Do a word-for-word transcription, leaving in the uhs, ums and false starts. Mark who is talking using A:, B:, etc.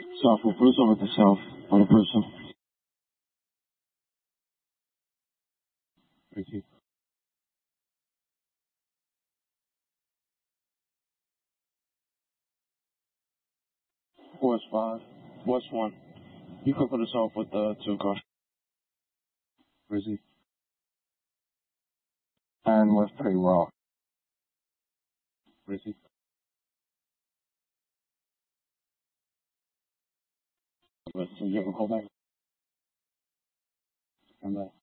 A: South, we'll put us over at the south on the person. Ricky. West five. West one. You can put us off with the two car. Rizzy. And West pretty raw. Rizzy. So you have a call back? Come back.